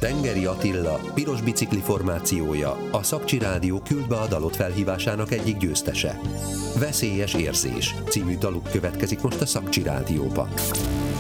Tengeri Attila piros bicikli formációja a Szakcsi Rádió Küld be a dalot felhívásának egyik győztese. Veszélyes érzés című daluk következik most a Szakcsi Rádióba.